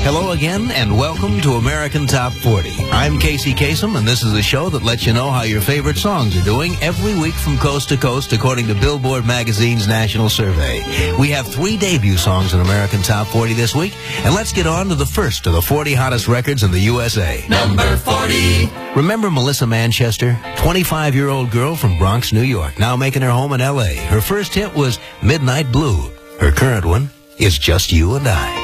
Hello again, and welcome to American Top 40. I'm Casey Kasem, and this is a show that lets you know how your favorite songs are doing every week from coast to coast, according to Billboard Magazine's national survey. We have 3 debut songs in American Top 40 this week, and let's get on to the first of the 40 hottest records in the USA. Number 40. Remember Melissa Manchester? 25-year-old girl from Bronx, New York, now making her home in L.A. Her first hit was Midnight Blue. Her current one is Just You and I.